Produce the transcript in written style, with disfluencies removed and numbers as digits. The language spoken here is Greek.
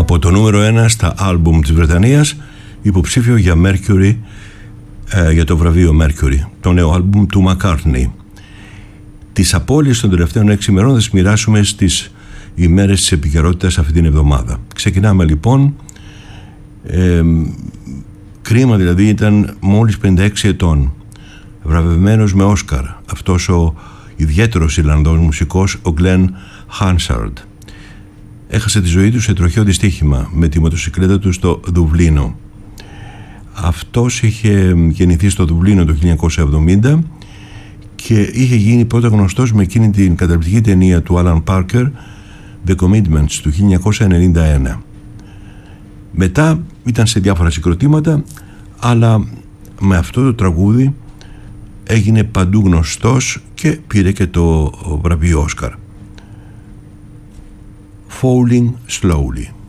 Από το νούμερο 1 στα άλμπουμ της Βρετανίας, υποψήφιο για Mercury, για το βραβείο Mercury, το νέο άλμπουμ του McCartney. Τις απώλειες των τελευταίων 6 ημερών θα τις μοιράσουμε στις ημέρες της επικαιρότητας αυτή την εβδομάδα. Ξεκινάμε λοιπόν. Κρίμα δηλαδή, ήταν μόλις 56 ετών, βραβευμένος με Όσκαρ, αυτός ο ιδιαίτερος Ιρλανδός μουσικός, ο Glenn Hansard. Έχασε τη ζωή του σε τροχαίο δυστύχημα με τη μοτοσυκλέτα του στο Δουβλίνο. Αυτός είχε γεννηθεί στο Δουβλίνο το 1970 και είχε γίνει πρώτα γνωστός με εκείνη την καταπληκτική ταινία του Alan Parker, The Commitments, του 1991. Μετά ήταν σε διάφορα συγκροτήματα, αλλά με αυτό το τραγούδι έγινε παντού γνωστός και πήρε και το βραβείο Όσκαρ. Falling Slowly.